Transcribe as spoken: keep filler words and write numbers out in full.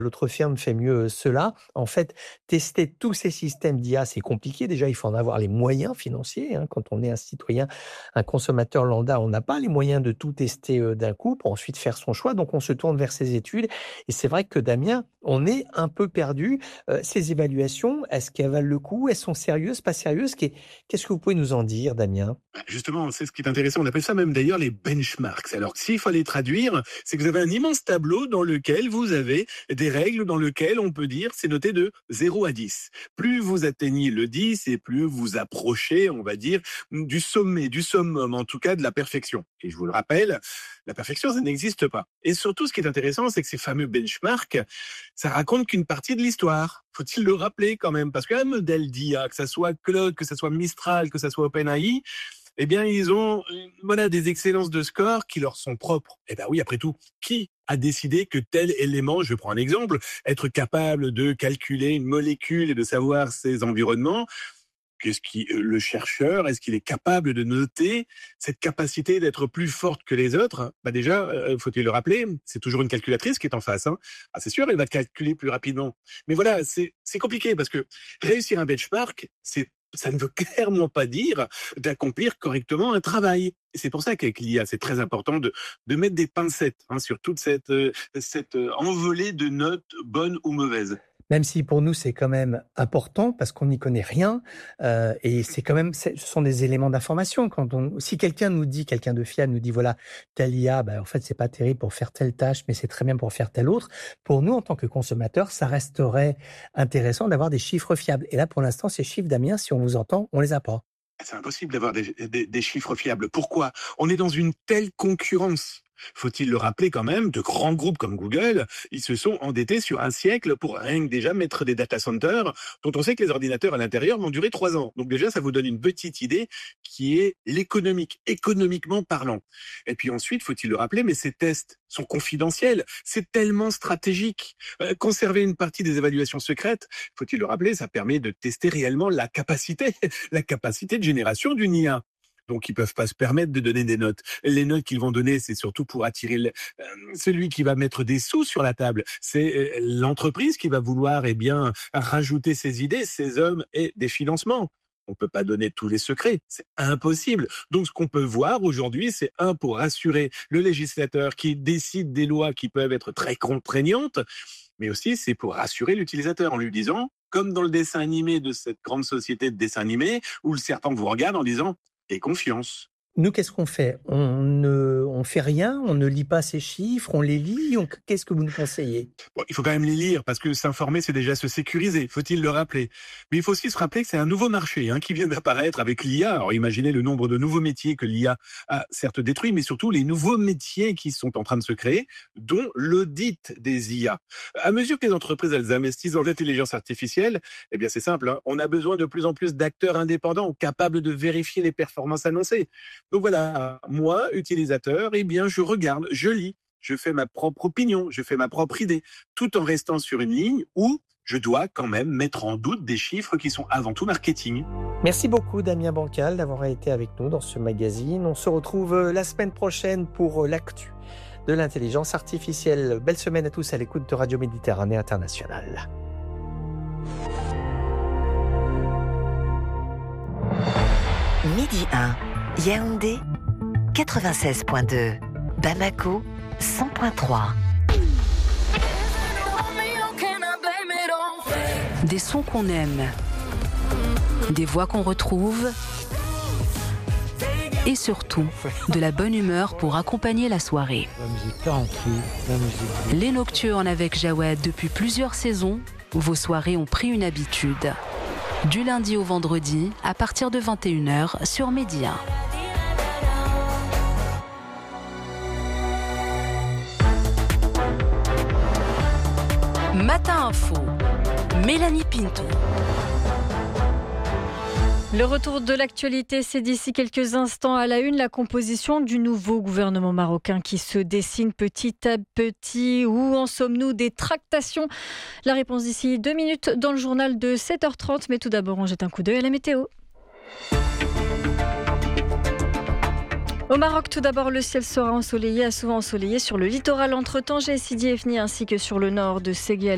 L'autre firme fait mieux cela. En fait, tester tous ces systèmes d'I A, c'est compliqué. Déjà, il faut en avoir les moyens financiers, hein. Quand on est un citoyen, un consommateur lambda, on n'a pas les moyens de tout tester, heu, d'un coup pour ensuite faire son choix. Donc on se tourne vers ces études et c'est vrai que Damien, on est un peu perdu. Heu, ces évaluations, est-ce qu'elles valent le coup? Elles sont sérieuses, pas sérieuses? Qu'est qu'est-ce que vous pouvez nous en dire, Damien? Bah, justement, c'est ce qui est intéressant. On appelle ça même d'ailleurs les benchmarks. Alors, s'il fallait traduire, c'est que vous avez un immense tableau dans lequel vous avez des règles dans lesquelles on peut dire c'est noté de zéro à dix. Plus vous atteignez le dix et plus vous approchez, on va dire, du sommet, du summum, en tout cas de la perfection. Et je vous le rappelle, la perfection, ça n'existe pas. Et surtout, ce qui est intéressant, c'est que ces fameux benchmarks, ça raconte qu'une partie de l'histoire. Faut-il le rappeler quand même? Parce qu'un modèle d'I A, que ça soit Claude, que ça soit Mistral, que ça soit OpenAI, eh bien, ils ont euh, voilà des excellences de score qui leur sont propres. Eh ben oui, après tout, qui a décidé que tel élément, je prends un exemple, être capable de calculer une molécule et de savoir ses environnements, qu'est-ce qui euh, le chercheur, est-ce qu'il est capable de noter cette capacité d'être plus forte que les autres? Bah déjà, euh, faut-il le rappeler, c'est toujours une calculatrice qui est en face, hein. Ah, c'est sûr, elle va calculer plus rapidement. Mais voilà, c'est c'est compliqué parce que réussir un benchmark, c'est ça ne veut clairement pas dire d'accomplir correctement un travail. Et c'est pour ça qu'avec l'I A, c'est très important de, de mettre des pincettes, hein, sur toute cette, euh, cette euh, envolée de notes bonnes ou mauvaises. Même si pour nous, c'est quand même important parce qu'on n'y connaît rien, heu et c'est quand même c'est ce sont des éléments d'information. Quand on si quelqu'un nous dit, quelqu'un de fiable nous dit: «Voilà, telle I A, bah, en fait, c'est pas terrible pour faire telle tâche, mais c'est très bien pour faire telle autre». Pour nous, en tant que consommateurs, ça resterait intéressant d'avoir des chiffres fiables et là, pour l'instant, ces chiffres, Damien, si on vous entend, on les a pas. C'est impossible d'avoir des, des- des chiffres fiables. Pourquoi? On est dans une telle concurrence. Faut-il le rappeler quand même, de grands groupes comme Google, ils se sont endettés sur un siècle pour rien que déjà mettre des data centers dont on sait que les ordinateurs à l'intérieur vont durer trois ans. Donc déjà, ça vous donne une petite idée qui est l'économique, économiquement parlant. Et puis ensuite, faut-il le rappeler, mais ces tests sont confidentiels. C'est tellement stratégique. Euh, conserver une partie des évaluations secrètes, faut-il le rappeler, ça permet de tester réellement la capacité la capacité de génération d'une I A. Donc, ils peuvent pas se permettre de donner des notes. Les notes qu'ils vont donner, c'est surtout pour attirer le- euh, celui qui va mettre des sous sur la table. C'est euh, l'entreprise qui va vouloir, eh bien, rajouter ses idées, ses hommes et des financements. On peut pas donner tous les secrets, c'est impossible. Donc, ce qu'on peut voir aujourd'hui, c'est un pour rassurer le législateur qui décide des lois qui peuvent être très contraignantes, mais aussi c'est pour rassurer l'utilisateur en lui disant, comme dans le dessin animé de cette grande société de dessin animé, où le serpent vous regarde en disant « Aie confiance ». Nous, qu'est-ce qu'on fait? On ne on fait rien? On ne lit pas ces chiffres? On les lit? On qu'est-ce que vous nous conseillez? Bon, il faut quand même les lire parce que s'informer, c'est déjà se sécuriser, faut-il le rappeler. Mais il faut aussi se rappeler que c'est un nouveau marché, hein, qui vient d'apparaître avec l'I A. Alors imaginez le nombre de nouveaux métiers que l'I A a certes détruits, mais surtout les nouveaux métiers qui sont en train de se créer, dont l'audit des I A. À mesure que les entreprises elles investissent dans l'intelligence artificielle, eh bien c'est simple, hein, on a besoin de plus en plus d'acteurs indépendants capables de vérifier les performances annoncées. Donc voilà, moi, utilisateur, eh bien je regarde, je lis. Je fais ma propre opinion, je fais ma propre idée, tout en restant sur une ligne où je dois quand même mettre en doute des chiffres qui sont avant tout marketing. Merci beaucoup Damien Bancal d'avoir été avec nous dans ce magazine. On se retrouve euh, la semaine prochaine pour euh, l'actu de l'intelligence artificielle. Belle semaine à tous à l'écoute de Radio Méditerranée Internationale. Midi un, Yaoundé, quatre-vingt-seize virgule deux. Bamako, cent virgule trois. Des sons qu'on aime, des voix qu'on retrouve et surtout de la bonne humeur pour accompagner la soirée. La musique tranquille, la musique. Les Nocturnes avec Jawed depuis plusieurs saisons, vos soirées ont pris une habitude. Du lundi au vendredi, à partir de vingt et une heures sur Média. Matin Info, Mélanie Pinto. Le retour de l'actualité, c'est d'ici quelques instants à la une, la composition du nouveau gouvernement marocain qui se dessine petit à petit. Où en sommes-nous des tractations? La réponse d'ici deux minutes dans le journal de sept heures trente. Mais tout d'abord, on jette un coup d'œil à la météo. Au Maroc, tout d'abord, le ciel sera ensoleillé, à souvent ensoleillé sur le littoral entre Tanger et Sidi Ifni ainsi que sur le nord de Ségui.